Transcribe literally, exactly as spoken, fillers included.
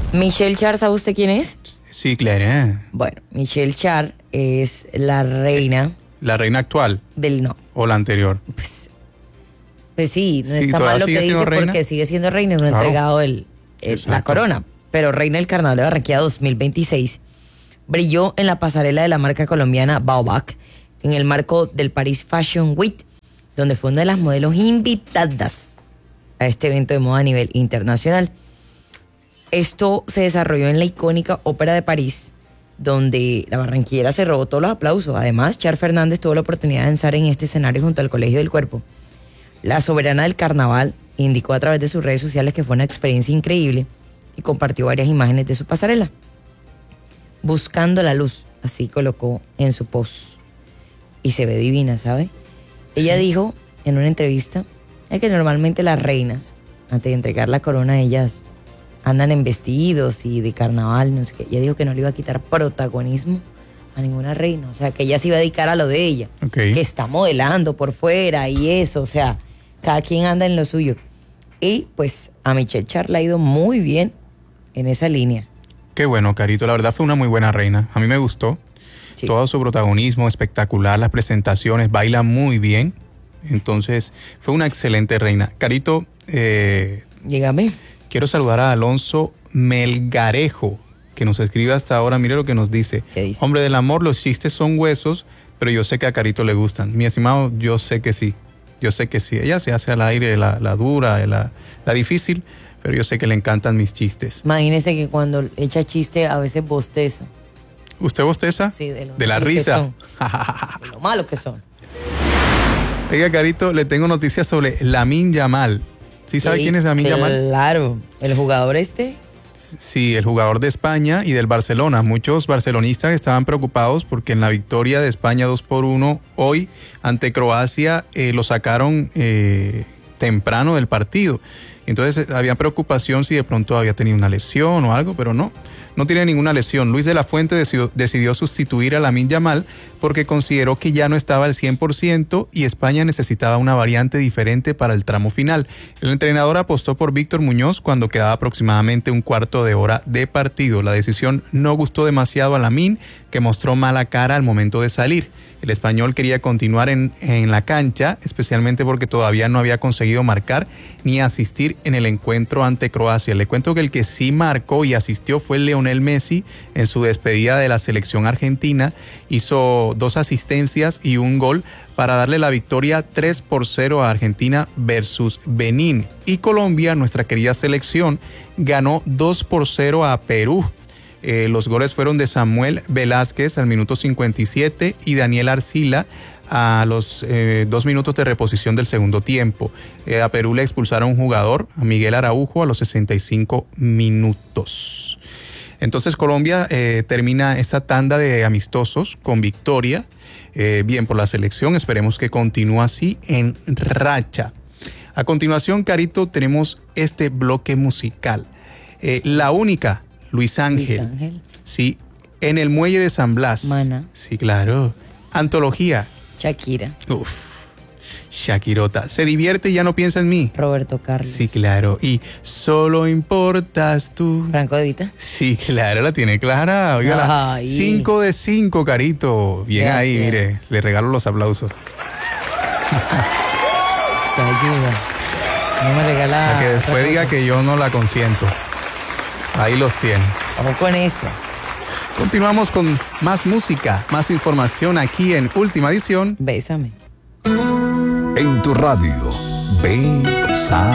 Michelle Char, ¿sabe usted quién es? Sí, claro. Bueno, Michelle Char es la reina. ¿La reina actual? Del no. ¿O la anterior? Pues, pues sí, no Sí, está ¿todavía mal lo sigue que siendo dice reina? porque sigue siendo reina y no ha Claro. entregado el, el- la Exacto. corona. Pero reina del Carnaval de Barranquilla dos mil veintiséis brilló en la pasarela de la marca colombiana Baobab en el marco del Paris Fashion Week, donde fue una de las modelos invitadas a este evento de moda a nivel internacional. Esto se desarrolló en la icónica Ópera de París, donde la barranquillera se robó todos los aplausos. Además, Char Fernández tuvo la oportunidad de danzar en este escenario junto al Colegio del Cuerpo. La soberana del carnaval indicó a través de sus redes sociales que fue una experiencia increíble y compartió varias imágenes de su pasarela. Buscando la luz, así colocó en su post. Y se ve divina, ¿sabe? Ella dijo en una entrevista es que normalmente las reinas, antes de entregar la corona, ellas andan en vestidos y de carnaval, no sé qué. Ella dijo que no le iba a quitar protagonismo a ninguna reina, o sea, que ella se iba a dedicar a lo de ella, Okay. que está modelando por fuera y eso, o sea, cada quien anda en lo suyo. Y pues a Michelle Char le ha ido muy bien en esa línea. Qué bueno, Carito. La verdad fue una muy buena reina. A mí me gustó. Sí. Todo su protagonismo espectacular, las presentaciones, baila muy bien. Entonces, fue una excelente reina. Carito, eh, Dígame. quiero saludar a Alonso Melgarejo, que nos escribe hasta ahora. Mire lo que nos dice. ¿Qué dice? Hombre del amor, los chistes son huesos, pero yo sé que a Carito le gustan. Mi estimado, yo sé que sí. Yo sé que sí. Ella se hace al aire la, la dura, la, la difícil, pero yo sé que le encantan mis chistes. Imagínese que cuando echa chiste a veces bostezo. ¿Usted bosteza? Sí, de, lo de la malos que risa. son. De lo malo que son. Oiga, Carito, le tengo noticias sobre Lamine Yamal. ¿Sí sabe Sí, quién es Lamine Yamal? Claro, el jugador este. Sí, el jugador de España y del Barcelona. Muchos barcelonistas estaban preocupados porque en la victoria de España dos por uno hoy ante Croacia eh, lo sacaron eh, temprano del partido. Entonces había preocupación si de pronto había tenido una lesión o algo, pero no, no tiene ninguna lesión. Luis de la Fuente decidió, decidió sustituir a Lamine Yamal porque consideró que ya no estaba al cien por ciento y España necesitaba una variante diferente para el tramo final. El entrenador apostó por Víctor Muñoz cuando quedaba aproximadamente un cuarto de hora de partido. La decisión no gustó demasiado a Lamine, que mostró mala cara al momento de salir. El español quería continuar en, en la cancha, especialmente porque todavía no había conseguido marcar ni asistir en el encuentro ante Croacia. Le cuento que el que sí marcó y asistió fue Lionel Messi en su despedida de la selección argentina. Hizo dos asistencias y un gol para darle la victoria tres por cero a Argentina versus Benín. Y Colombia, nuestra querida selección, ganó dos por cero a Perú. Eh, los goles fueron de Samuel Velázquez al minuto cincuenta y siete y Daniel Arcila a los eh, dos minutos de reposición del segundo tiempo. Eh, a Perú le expulsaron un jugador, a Miguel Araujo, a los sesenta y cinco minutos. Entonces Colombia eh, termina esta tanda de amistosos con victoria. Eh, bien por la selección, esperemos que continúe así en racha. A continuación, Carito, tenemos este bloque musical. Eh, la única... Luis Ángel. Luis Ángel. Sí, en el muelle de San Blas. Mana. Sí, claro. Antología. Shakira. Uf. Shakirota. Se divierte y ya no piensa en mí. Roberto Carlos. Sí, claro. Y solo importas tú. Franco De Vita. Sí, claro, la tiene clara. Oiga, Ay. cinco de cinco, Carito. Bien Gracias. ahí, mire. Le regalo los aplausos. Te ayuda. No me regala. Para que después otra diga cosa. que yo no la consiento. Ahí los tiene. Vamos con eso. Continuamos con más música, más información aquí en Última Edición. Bésame. En tu radio, Besa.